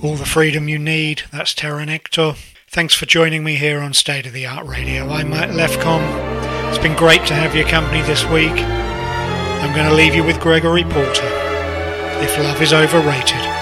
All the freedom you need, that's Terra Nectar. Thanks for joining me here on State of the Art Radio. I'm Matt Lefcom. It's been great to have your company this week. I'm going to leave you with Gregory Porter. If love is overrated.